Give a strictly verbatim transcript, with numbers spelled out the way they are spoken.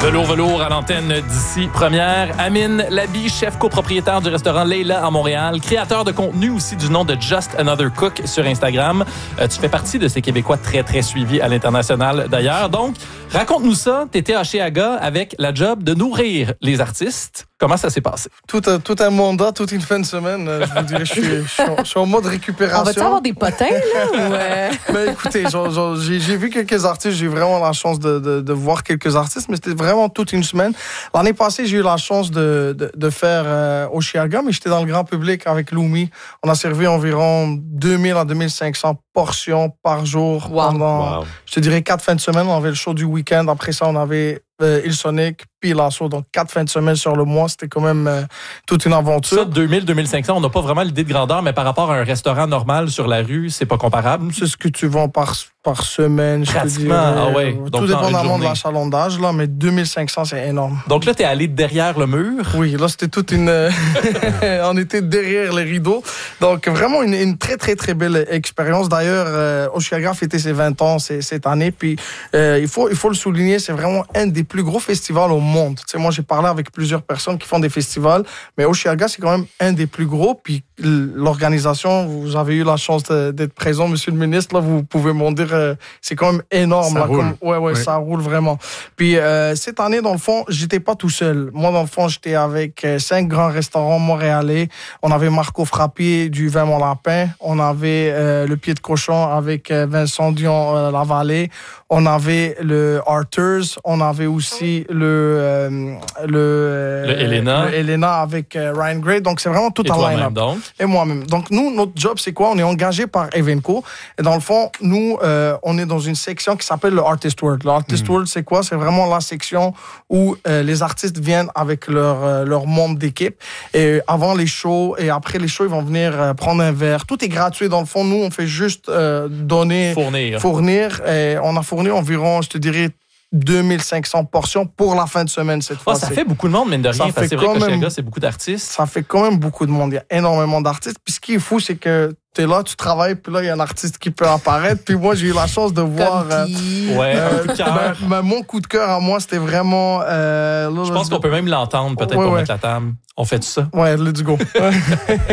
Velours Velours à l'antenne d'ici première. Amine Labi, chef copropriétaire du restaurant Leila à Montréal, créateur de contenu aussi du nom de Just Another Cook sur Instagram. Euh, tu fais partie de ces Québécois très, très suivis à l'international d'ailleurs. Donc, raconte-nous ça. Tu étais à Osheaga avec la job de nourrir les artistes. Comment ça s'est passé? Tout un, tout un mandat, toute une fin de semaine. Je vous dirais, je suis, je suis, en, je suis en mode récupération. On va-tu avoir des potins, là? Ou euh... Mais écoutez, genre, genre, j'ai, j'ai vu quelques artistes. J'ai eu vraiment la chance de, de, de voir quelques artistes, mais c'était vraiment toute une semaine. L'année passée, j'ai eu la chance de, de, de faire euh, Osheaga, mais j'étais dans le grand public avec Lumi. On a servi environ deux mille à deux mille cinq cents portions par jour wow. pendant, wow. je te dirais, quatre fins de semaine. On avait le show du week-end. Après ça, on avait euh, Il Sonic, puis l'assaut. Donc, quatre fins de semaine sur le mois. C'était quand même euh, toute une aventure. Ça, deux mille à deux mille cinq cents, on n'a pas vraiment l'idée de grandeur, mais par rapport à un restaurant normal sur la rue, c'est pas comparable. C'est ce que tu vends par, par semaine, je te dirais. Ah ouais. Tout Donc, dépendamment de l'achalandage, là, mais deux mille cinq cents, c'est énorme. Donc là, t'es allé derrière le mur. Oui, là, c'était toute une... on était derrière les rideaux. Donc, vraiment une, une très, très, très belle expérience. D'ailleurs, euh, Osheaga fêtait ses vingt ans c'est, cette année. Puis, euh, il faut, il faut le souligner, c'est vraiment un des plus gros festivals au monde. Tu sais, moi, j'ai parlé avec plusieurs personnes qui font des festivals, mais Osheaga, c'est quand même un des plus gros. Puis, l'organisation, vous avez eu la chance de, d'être présent, monsieur le ministre, là, vous pouvez m'en dire, euh, c'est quand même énorme. Ça là, roule. Comme, ouais, ouais, oui. Ça roule vraiment. Puis, euh, cette année, dans le fond, j'étais pas tout seul. Moi, dans le fond, j'étais avec euh, cinq grands restaurants montréalais. On avait Marco Frappier du Vin Mon Lapin. On avait euh, le Pied de Cochon avec euh, Vincent Dion euh, Lavallée. On avait le Arthur's. On avait aussi le euh, le, euh, le Elena. Le Elena avec euh, Ryan Gray. Donc, c'est vraiment tout un line-up. Donc. Et moi-même. Donc, nous, notre job, c'est quoi? On est engagé par Evenco. Et dans le fond, nous, euh, on est dans une section qui s'appelle le Artist World. Le Artist mmh. World, c'est quoi? C'est vraiment la section où euh, les artistes viennent avec leur, euh, leur membre d'équipe. Et avant les shows et après les shows, ils vont venir euh, prendre un verre. Tout est gratuit. Dans le fond, nous, on fait juste euh, donner... Fournir. Fournir. Et on a fourni environ, je te dirais, deux mille cinq cents portions pour la fin de semaine cette fois. Oh, ça fait beaucoup de monde, mine de rien. Parce que c'est vrai que Osheaga, c'est beaucoup d'artistes. Ça fait quand même beaucoup de monde. Il y a énormément d'artistes. Puis ce qui est fou, c'est que t'es là, tu travailles, puis là, il y a un artiste qui peut apparaître. Puis moi, j'ai eu la chance de voir... Euh, ouais, euh, coup de cœur. Ben, ben, mon coup de cœur à moi, c'était vraiment... Euh, là, Je pense qu'on peut même l'entendre, peut-être, ouais, pour ouais. mettre la table. On fait tout ça? Ouais, let's go.